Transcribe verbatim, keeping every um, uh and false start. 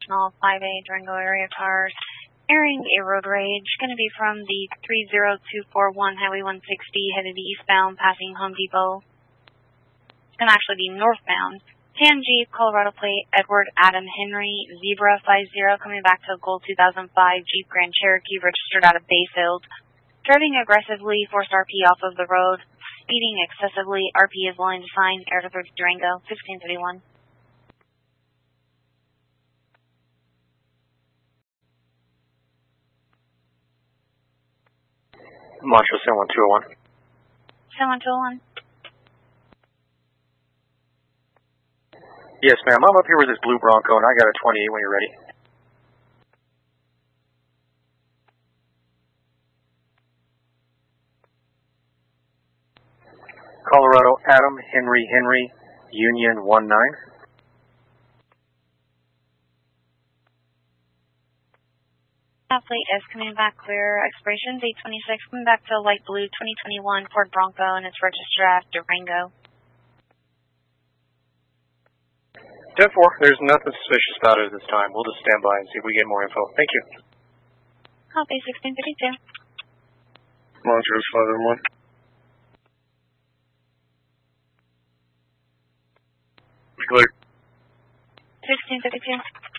all five A Durango area cars airing a road rage. Going to be from the three zero two four one Highway one sixty, headed eastbound, passing Home Depot. It's going to actually be northbound. Tan Jeep, Colorado plate, Edward Adam Henry, Zebra five zero, coming back to a gold two thousand five Jeep Grand Cherokee registered out of Bayfield. Driving aggressively, forced R P off of the road. Speeding excessively, R P is willing to sign, air to Durango, fifteen thirty-one. Montreal seven one two oh one. seven one two oh one. Yes, ma'am. I'm up here with this blue Bronco, and I got a twenty-eight when you're ready. Colorado Adam Henry Henry Union one nine. That plate is coming back clear. Expiration date twenty-six, coming back to a light blue twenty twenty-one Ford Bronco, and it's registered at Durango. ten four, there's nothing suspicious about it at this time. We'll just stand by and see if we get more info. Thank you. Copy, sixteen fifty-two. Montrose five one. Clear. sixteen fifty-two.